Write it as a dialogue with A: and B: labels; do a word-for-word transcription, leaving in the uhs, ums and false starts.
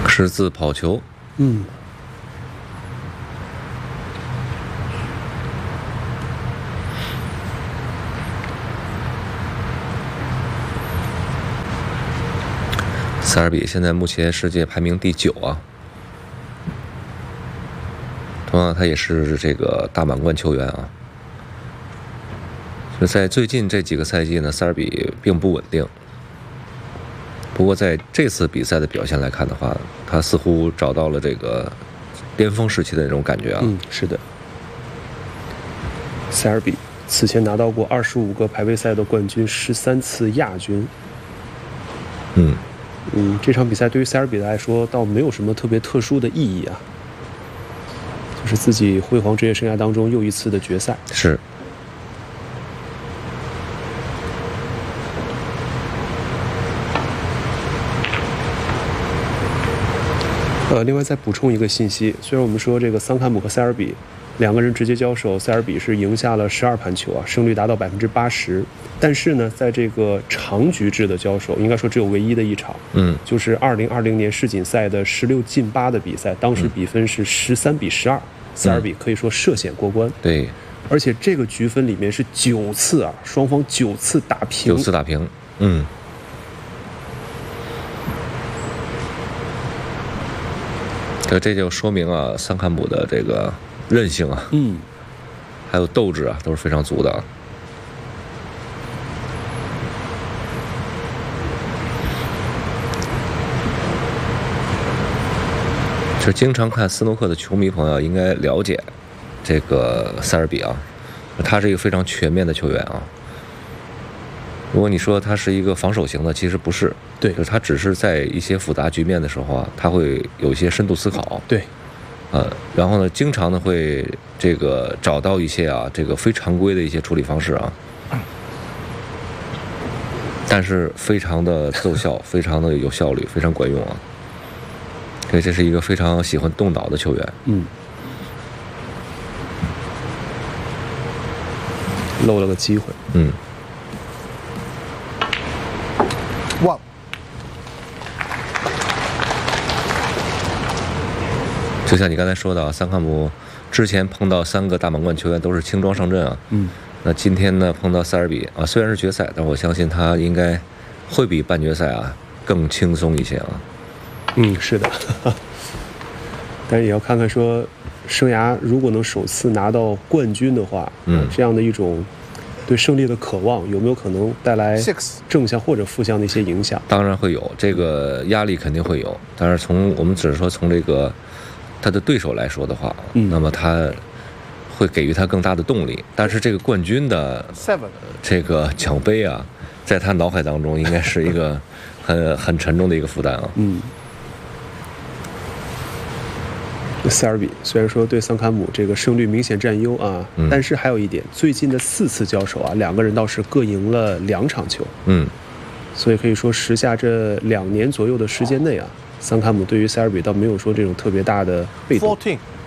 A: 十字跑球，
B: 嗯。
A: 塞尔比现在目前世界排名第九啊，同样他也是这个大满贯球员啊。就在最近这几个赛季呢，塞尔比并不稳定。不过在这次比赛的表现来看的话，他似乎找到了这个巅峰时期的那种感觉啊。
B: 嗯，是的。塞尔比此前拿到过二十五个排位赛的冠军，十三次亚军。
A: 嗯。
B: 嗯，这场比赛对于塞尔比来说倒没有什么特别特殊的意义啊，就是自己辉煌职业生涯当中又一次的决赛。
A: 是。
B: 呃，另外再补充一个信息，虽然我们说这个桑坎姆和塞尔比两个人直接交手，塞尔比是赢下了十二盘球啊，胜率达到百分之八十。但是呢，在这个长局制的交手，应该说只有唯一的一场，
A: 嗯，
B: 就是二零二零年世锦赛的十六进八的比赛，当时比分是十三比十二、嗯，塞尔比可以说涉险过关。
A: 对，
B: 而且这个局分里面是九次啊，双方九次打平，
A: 九次打平，嗯。这这就说明啊，桑坎姆的这个韧性啊，
B: 嗯，
A: 还有斗志啊，都是非常足的啊。就经常看斯诺克的球迷朋友应该了解这个塞尔比啊，他是一个非常全面的球员啊。如果你说他是一个防守型的，其实不是，
B: 对，
A: 就是他只是在一些复杂局面的时候啊，他会有一些深度思考，
B: 对，
A: 呃，然后呢，经常呢会这个找到一些啊这个非常规的一些处理方式啊，但是非常的奏效，非常的有效率，非常管用啊。所以这是一个非常喜欢动脑的球员。
B: 嗯。漏了个机会。
A: 嗯。
C: 哇！
A: 就像你刚才说的，桑坎姆之前碰到三个大满贯球员都是轻装上阵啊。
B: 嗯。
A: 那今天呢碰到塞尔比啊，虽然是决赛，但我相信他应该会比半决赛啊更轻松一些啊。
B: 嗯，是的。但是也要看看说，生涯如果能首次拿到冠军的话，
A: 嗯，
B: 这样的一种对胜利的渴望，有没有可能带来正向或者负向的一些影响？
A: 当然会有，这个压力肯定会有。但是从我们只是说从这个他的对手来说的话，
B: 嗯，
A: 那么他会给予他更大的动力。但是这个冠军的这个奖杯啊，在他脑海当中应该是一个很很沉重的一个负担啊。
B: 嗯。塞尔比虽然说对桑坎姆这个胜率明显占优啊、嗯，但是还有一点，最近的四次交手啊，两个人倒是各赢了两场球。
A: 嗯，
B: 所以可以说时下这两年左右的时间内啊，桑坎姆对于塞尔比倒没有说这种特别大的被动。